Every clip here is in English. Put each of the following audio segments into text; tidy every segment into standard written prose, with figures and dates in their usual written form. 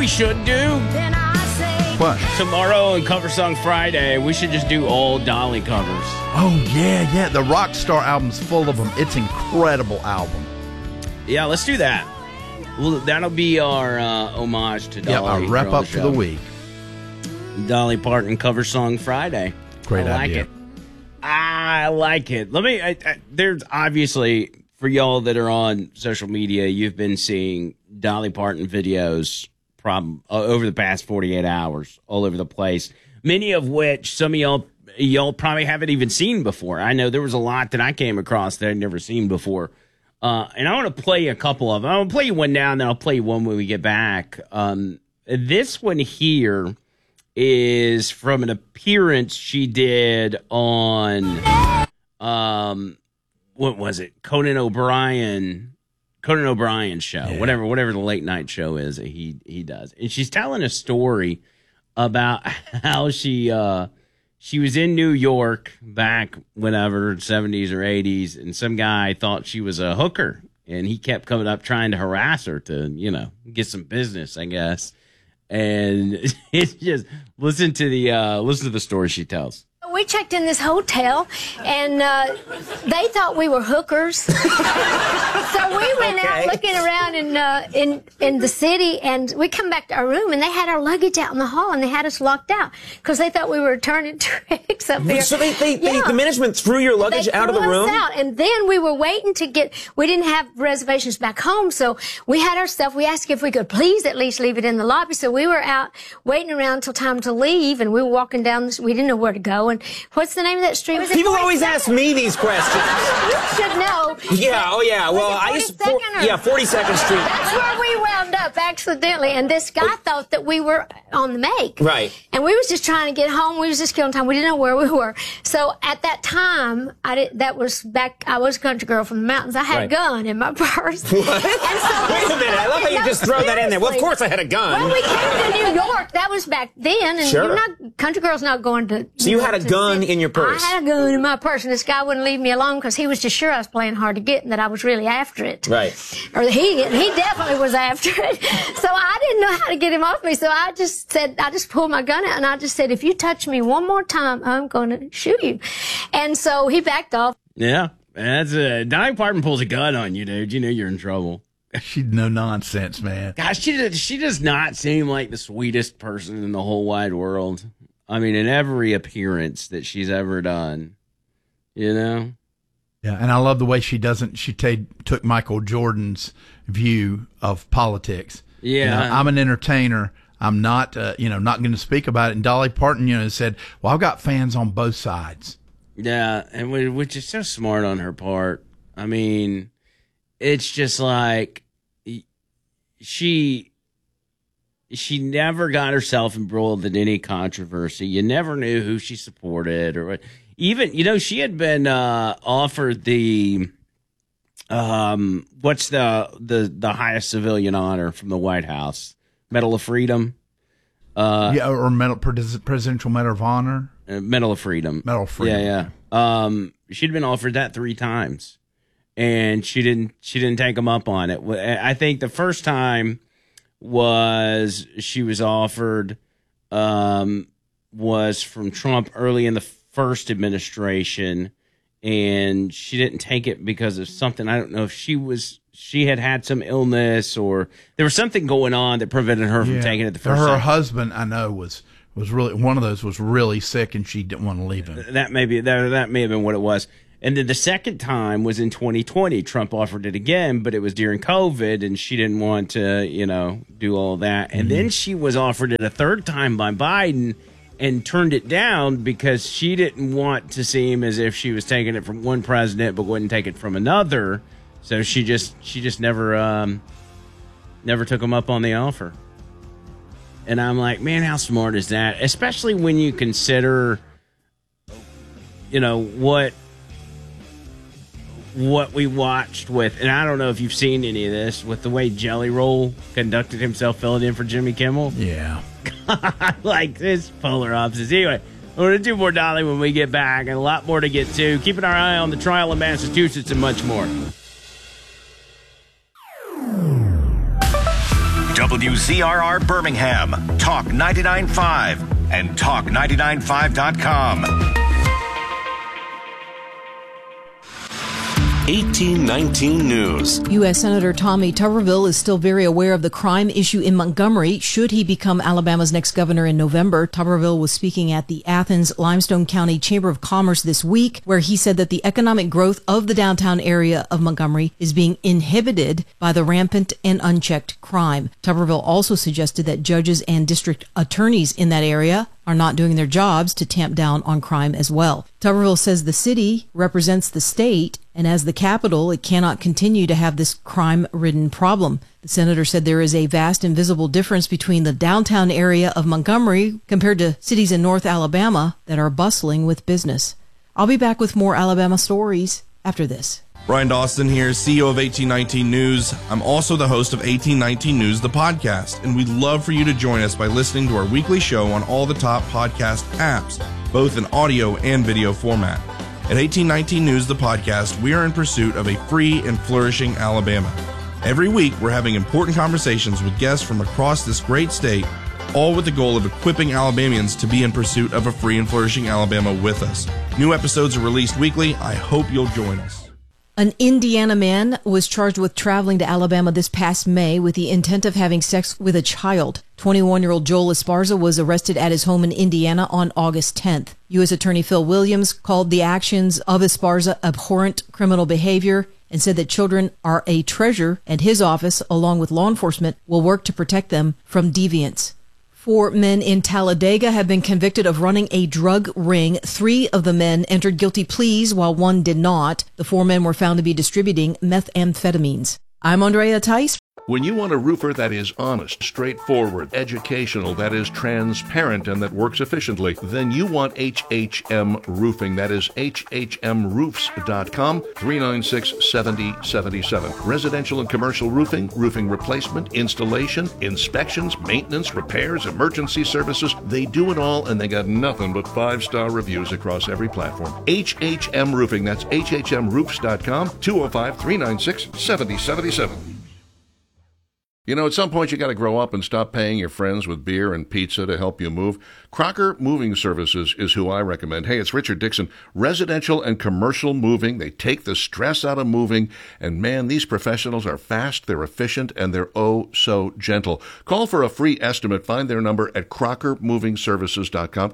we should do? What? Tomorrow on Cover Song Friday, we should just do all Dolly covers. Oh, yeah. The Rockstar album's full of them. It's an incredible album. Yeah, let's do that. Well, that'll be our homage to Dolly. Yeah, our wrap-up for the week. Dolly Parton Cover Song Friday. Great idea. It. I like it. There's obviously, for y'all that are on social media, you've been seeing Dolly Parton videos over the past 48 hours all over the place, many of which some of y'all probably haven't even seen before. I know there was a lot that I came across that I'd never seen before. And I want to play a couple of them. I'll play you one now, and then I'll play you one when we get back. This one here is from an appearance she did on, what was it? Conan O'Brien's show, yeah. whatever the late night show is that he does. And she's telling a story about how she was in New York back whenever, 70s or 80s, and some guy thought she was a hooker, and he kept coming up trying to harass her to, get some business, I guess. And it's just listen to the story she tells. We checked in this hotel, and they thought we were hookers. So we went out looking around in the city, and we come back to our room, and they had our luggage out in the hall, and they had us locked out because they thought we were turning tricks up there. So the management threw your luggage out of the room? Out, and then we were waiting we didn't have reservations back home, so we had our stuff. We asked if we could please at least leave it in the lobby. So we were out waiting around until time to leave, and we were walking down we didn't know where to go. And what's the name of that street? People always ask me these questions. You should know. Yeah, oh yeah. Well, I used 42nd Street. That's where we wound up accidentally, and this guy thought that we were on the make. Right. And we was just trying to get home. We was just killing time. We didn't know where we were. So at that time, I was a country girl from the mountains. I had a gun in my purse. What? Wait a minute. I love how you just throw that in there. Well, of course I had a gun. Well, we came to New York. That was back then, and country girl's not going to. So you had a gun in your purse? I had a gun in my purse, and this guy wouldn't leave me alone because he was just sure I was playing hard to get and that I was really after it. Right. Or he definitely was after it. So I didn't know how to get him off me. So I just pulled my gun out, and I just said, if you touch me one more time, I'm going to shoot you. And so he backed off. Yeah. That's Dolly Parton pulls a gun on you, dude. You know you're in trouble. She's no nonsense, man. Gosh, she does not seem like the sweetest person in the whole wide world. I mean, in every appearance that she's ever done, Yeah, and I love the way she took Michael Jordan's view of politics. Yeah. I'm an entertainer. I'm not, not going to speak about it. And Dolly Parton, said, well, I've got fans on both sides. Yeah, and which is so smart on her part. I mean, it's just like she never got herself embroiled in any controversy. You never knew who she supported or what. Even, she had been offered the what's the highest civilian honor from the White House? Medal of Freedom. Or Presidential Medal of Honor. Medal of Freedom. Medal of Freedom. Yeah. She'd been offered that 3 times, and she didn't take them up on it. I think the first time she was offered was from Trump early in the first administration, and she didn't take it because of something. I don't know if she had some illness or there was something going on that prevented her from taking it the first time. Her husband, I know, was really one of those, was really sick, and she didn't want to leave him. That may have been what it was. And then the second time was in 2020. Trump offered it again, but it was during COVID, and she didn't want to, do all that. And then she was offered it a third time by Biden and turned it down because she didn't want to seem as if she was taking it from one president but wouldn't take it from another. So she just never took him up on the offer. And I'm like, man, how smart is that? Especially when you consider, what we watched with, and I don't know if you've seen any of this, with the way Jelly Roll conducted himself filling in for Jimmy Kimmel. Yeah. Like this polar opposites. Anyway, we're going to do more Dolly when we get back, and a lot more to get to. Keeping our eye on the trial in Massachusetts and much more. WZRR Birmingham, Talk 99.5, and Talk995.com. 1819 News. U.S. Senator Tommy Tuberville is still very aware of the crime issue in Montgomery. Should he become Alabama's next governor in November, Tuberville was speaking at the Athens Limestone County Chamber of Commerce this week, where he said that the economic growth of the downtown area of Montgomery is being inhibited by the rampant and unchecked crime. Tuberville also suggested that judges and district attorneys in that area are not doing their jobs to tamp down on crime as well. Tuberville says the city represents the state, and as the capital, it cannot continue to have this crime-ridden problem. The senator said there is a vast invisible difference between the downtown area of Montgomery compared to cities in North Alabama that are bustling with business. I'll be back with more Alabama stories after this. Brian Dawson here, CEO of 1819 News. I'm also the host of 1819 News, the podcast, and we'd love for you to join us by listening to our weekly show on all the top podcast apps, both in audio and video format. At 1819 News, the podcast, we are in pursuit of a free and flourishing Alabama. Every week, we're having important conversations with guests from across this great state, all with the goal of equipping Alabamians to be in pursuit of a free and flourishing Alabama with us. New episodes are released weekly. I hope you'll join us. An Indiana man was charged with traveling to Alabama this past May with the intent of having sex with a child. 21-year-old Joel Esparza was arrested at his home in Indiana on August 10th. U.S. Attorney Phil Williams called the actions of Esparza abhorrent criminal behavior and said that children are a treasure, and his office, along with law enforcement, will work to protect them from deviance. 4 men in Talladega have been convicted of running a drug ring. 3 of the men entered guilty pleas, while 1 did not. The 4 men were found to be distributing methamphetamines. I'm Andrea Tice. When you want a roofer that is honest, straightforward, educational, that is transparent, and that works efficiently, then you want HHM Roofing. That is HHMroofs.com, 396-7077. Residential and commercial roofing, roofing replacement, installation, inspections, maintenance, repairs, emergency services. They do it all, and they got nothing but 5-star reviews across every platform. HHM Roofing. That's HHMroofs.com, 205-396-7077. You know, at some point you got to grow up and stop paying your friends with beer and pizza to help you move. Crocker Moving Services is who I recommend. Hey, it's Richard Dixon. Residential and commercial moving. They take the stress out of moving. And man, these professionals are fast, they're efficient, and they're oh so gentle. Call for a free estimate. Find their number at crockermovingservices.com,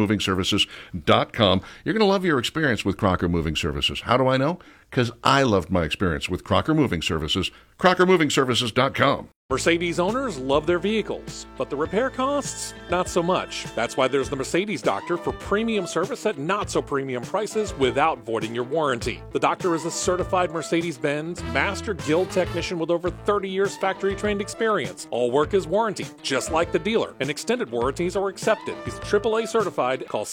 crockermovingservices.com. You're going to love your experience with Crocker Moving Services. How do I know? Because I loved my experience with Crocker Moving Services, crockermovingservices.com. Mercedes owners love their vehicles, but the repair costs, not so much. That's why there's the Mercedes Doctor for premium service at not-so-premium prices without voiding your warranty. The Doctor is a certified Mercedes-Benz Master Guild technician with over 30 years factory-trained experience. All work is warranty, just like the dealer, and extended warranties are accepted. He's AAA certified. Call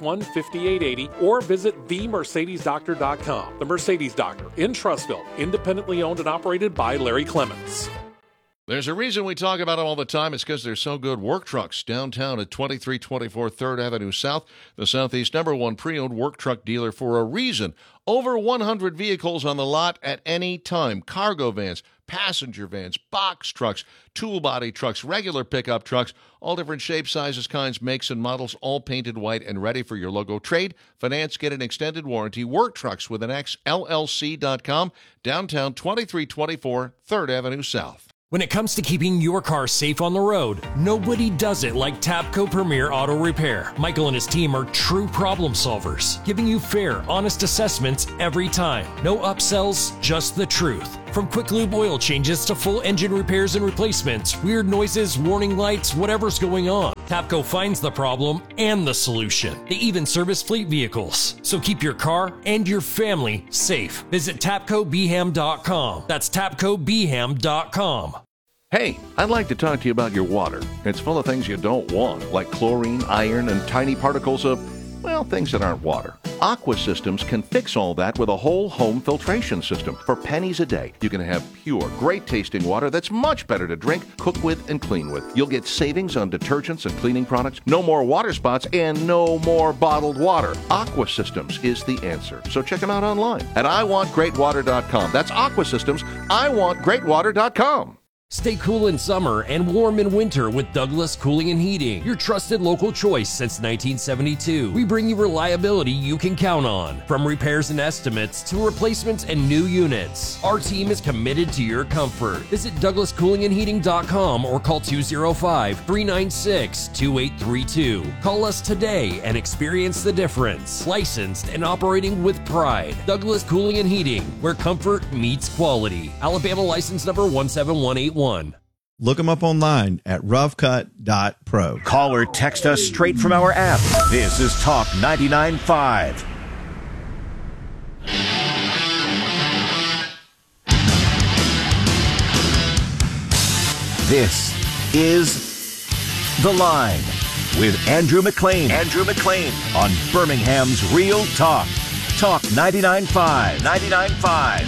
661-5880 or visit themercedesdoctor.com. The Mercedes Doctor in Trussville, independently owned and operated by Larry Clements. There's a reason we talk about them all the time. It's because they're so good. Work Trucks, downtown at 2324 3rd Avenue South, the Southeast #1 pre-owned work truck dealer for a reason. Over 100 vehicles on the lot at any time. Cargo vans, passenger vans, box trucks, tool body trucks, regular pickup trucks, all different shapes, sizes, kinds, makes, and models, all painted white and ready for your logo. Trade, finance, get an extended warranty. Work Trucks with an X, LLC.com, downtown 2324 3rd Avenue South. When it comes to keeping your car safe on the road, nobody does it like Tapco Premier Auto Repair. Michael and his team are true problem solvers, giving you fair, honest assessments every time. No upsells, just the truth. From quick lube oil changes to full engine repairs and replacements, weird noises, warning lights, whatever's going on, Tapco finds the problem and the solution. They even service fleet vehicles. So keep your car and your family safe. Visit TapcoBeham.com. That's TapcoBeham.com. Hey, I'd like to talk to you about your water. It's full of things you don't want, like chlorine, iron, and tiny particles of, well, things that aren't water. Aqua Systems can fix all that with a whole home filtration system. For pennies a day, you can have pure, great-tasting water that's much better to drink, cook with, and clean with. You'll get savings on detergents and cleaning products, no more water spots, and no more bottled water. Aqua Systems is the answer. So check them out online at iwantgreatwater.com. That's Aqua Systems, iwantgreatwater.com. Stay cool in summer and warm in winter with Douglas Cooling and Heating, your trusted local choice since 1972. We bring you reliability you can count on, from repairs and estimates to replacements and new units. Our team is committed to your comfort. Visit DouglasCoolingandHeating.com or call 205-396-2832. Call us today and experience the difference. Licensed and operating with pride. Douglas Cooling and Heating, where comfort meets quality. Alabama license number 17181. Look them up online at roughcut.pro. Call or text us straight from our app. This is Talk 99.5. This is The Line with Andrew McLean. Andrew McLean on Birmingham's Real Talk. Talk 99.5. 99.5.